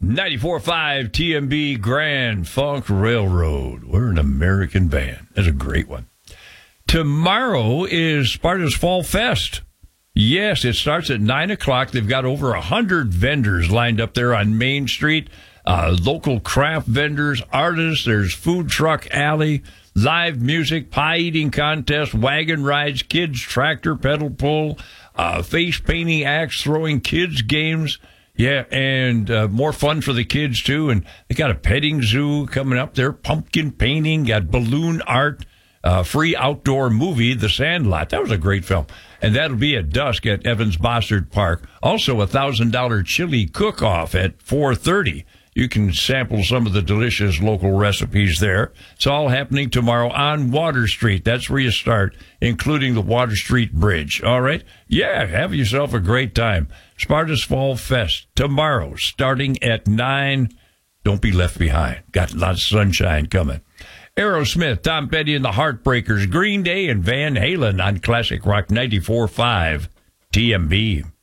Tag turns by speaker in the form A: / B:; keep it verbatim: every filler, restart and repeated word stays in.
A: ninety-four point five T M B Grand Funk Railroad. We're an American band. That's a great one. Tomorrow is Sparta's Fall Fest. Yes, it starts at nine o'clock. They've got over one hundred vendors lined up there on Main Street. Uh, local craft vendors, artists. There's food truck alley, live music, pie eating contest, wagon rides, kids tractor pedal pull, uh, face painting acts, throwing kids games. Yeah, and uh, more fun for the kids, too. And they got a petting zoo coming up there, pumpkin painting, got balloon art, uh, free outdoor movie, The Sandlot. That was a great film. And that'll be at dusk at Evans Bossard Park. Also, a one thousand dollars chili cook-off at four thirty. You can sample some of the delicious local recipes there. It's all happening tomorrow on Water Street. That's where you start, including the Water Street Bridge. All right? Yeah, have yourself a great time. Sparta's Fall Fest tomorrow, starting at nine. Don't be left behind. Got lots of sunshine coming. Aerosmith, Tom Petty and the Heartbreakers, Green Day, and Van Halen on Classic Rock ninety-four point five T M B.